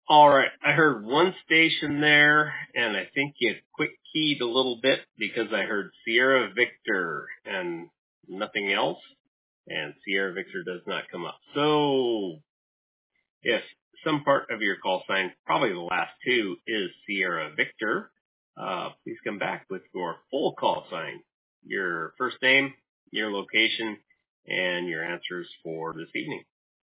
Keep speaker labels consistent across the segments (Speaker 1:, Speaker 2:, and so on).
Speaker 1: All right. I heard one station there, and I think you quick keyed a little bit because I heard Sierra Victor and nothing else. And Sierra Victor does not come up. So if some part of your call sign, probably the last two, is Sierra Victor, please come back with your full call sign, your first name, your location, and your answers for this evening.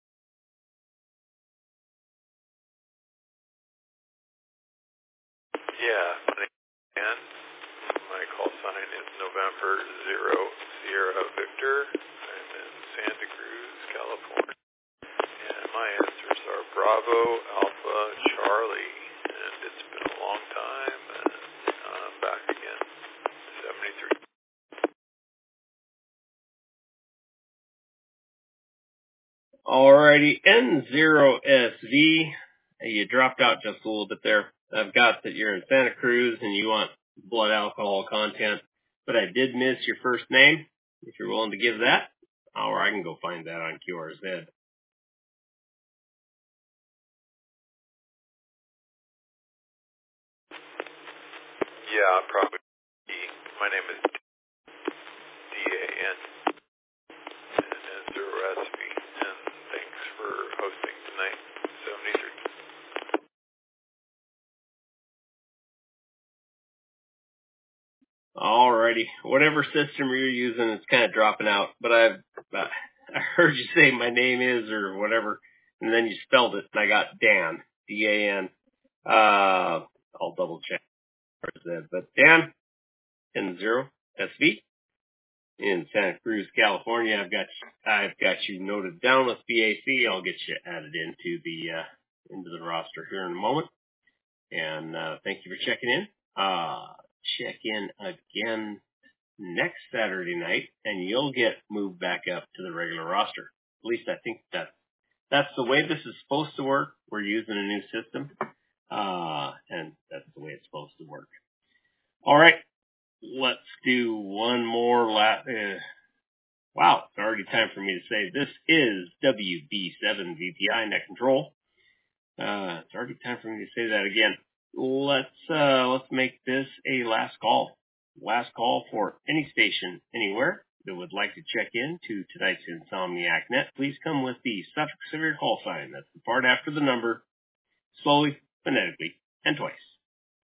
Speaker 2: Yeah, my name is Dan. My call sign is November 0 Sierra Victor. I'm in Santa Cruz, California. And my answers are Bravo, Alpha, Charlie. And it's been a long time, and I'm back again. 73.
Speaker 1: Alrighty, N0SV. You dropped out just a little bit there. I've got that you're in Santa Cruz and you want blood alcohol content, but I did miss your first name. If you're willing to give that, or I can go find that on QRZ.
Speaker 2: Yeah, probably. My name is Dan. And N0SV. And thanks for hosting tonight. 73.
Speaker 1: Alrighty, whatever system you're using, it's kind of dropping out, but I heard you say my name is or whatever, and then you spelled it, and I got Dan, D-A-N. I'll double check that, but Dan, N0SV. In Santa Cruz, California. I've got you noted down with BAC. I'll get you added into the roster here in a moment. And thank you for checking in. Check in again next Saturday night, and you'll get moved back up to the regular roster. At least I think that's the way this is supposed to work. We're using a new system, and that's the way it's supposed to work. All right. Let's do one more wow, it's already time for me to say this is WB7 VPI Net Control. It's already time for me to say that again. Let's make this a last call. Last call for any station, anywhere that would like to check in to tonight's Insomniac Net. Please come with the suffix of your call sign. That's the part after the number, slowly, phonetically, and twice.